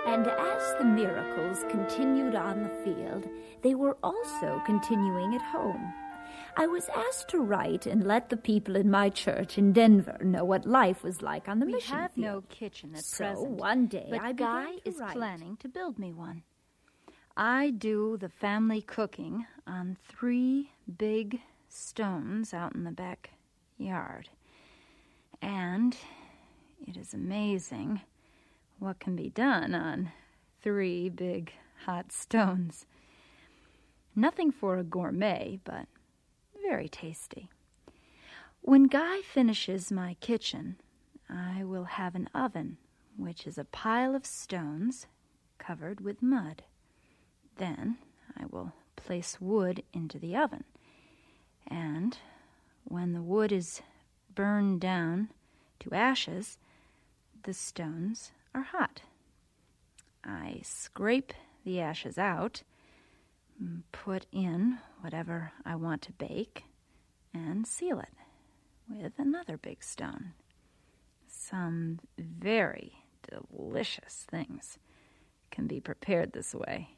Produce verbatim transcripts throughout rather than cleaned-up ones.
And as the miracles continued on the field, they were also continuing at home. I was asked to write and let the people in my church in Denver know what life was like on the we mission have field. no kitchen at so present. one day but I Guy began to is write. planning to build me one. I do the family cooking on three big stones out in the backyard. And it is amazing what can be done on three big hot stones. Nothing for a gourmet, but very tasty. When Guy finishes my kitchen, I will have an oven, which is a pile of stones covered with mud. Then I will place wood into the oven, and when the wood is burned down to ashes, the stones are hot. I scrape the ashes out, put in whatever I want to bake, and seal it with another big stone. Some very delicious things can be prepared this way.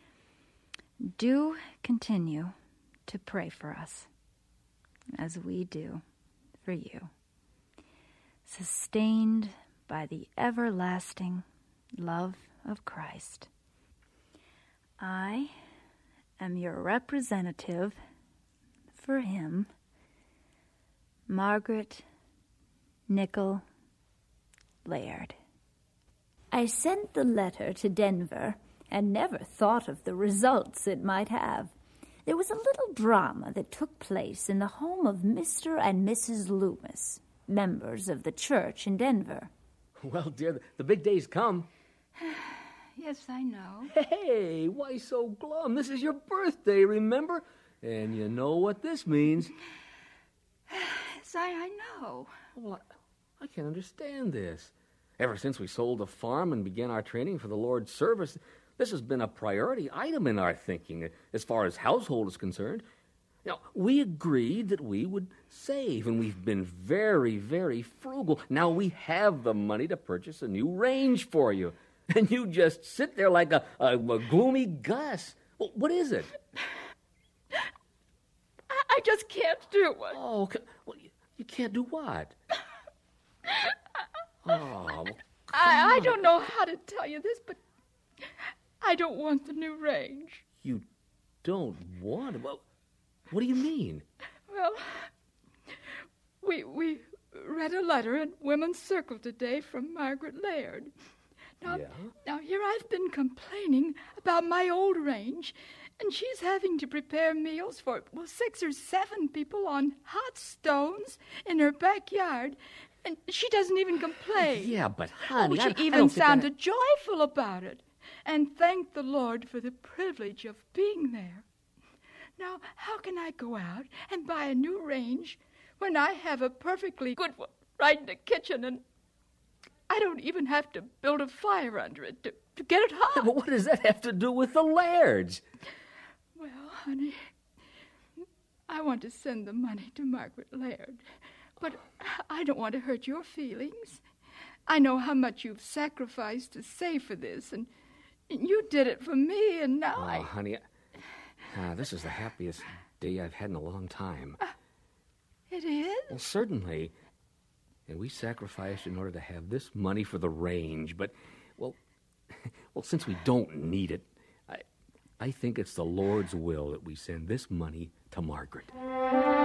Do continue to pray for us, as we do for you, sustained by the everlasting love of Christ. I am your representative for him, Margaret Nickel Laird. I sent the letter to Denver and never thought of the results it might have. There was a little drama that took place in the home of Mister and Missus Loomis, members of the church in Denver. Well, dear, the big day's come. Yes, I know. Hey, why so glum? This is your birthday, remember? And you know what this means. Yes, I, I know. Well, I, I can't understand this. Ever since we sold the farm and began our training for the Lord's service, this has been a priority item in our thinking as far as household is concerned. Now, we agreed that we would save, and we've been very, very frugal. Now we have the money to purchase a new range for you. And you just sit there like a, a, a gloomy Gus. Well, what is it? I, I just can't do it. Oh, okay. Well, you, you can't do what? Oh, well, I, I don't know how to tell you this, but I don't want the new range. You don't want it? Well, what do you mean? Well, we we read a letter in Women's Circle today from Margaret Laird. Now, Yeah? now here I've been complaining about my old range, and she's having to prepare meals for, well, six or seven people on hot stones in her backyard, and she doesn't even complain. Yeah, but honey, Oh, I, she I even don't think I- sounded joyful about it, and thanked the Lord for the privilege of being there. Now, how can I go out and buy a new range when I have a perfectly good one right in the kitchen, and I don't even have to build a fire under it to, to get it hot? But what does that have to do with the Lairds? Well, honey, I want to send the money to Margaret Laird, but I don't want to hurt your feelings. I know how much you've sacrificed to save for this, and you did it for me, and now Oh, I... honey, ah, this is the happiest day I've had in a long time. Uh, it is? Well, certainly. And we sacrificed in order to have this money for the range, but, well, well, since we don't need it, I, I think it's the Lord's will that we send this money to Margaret.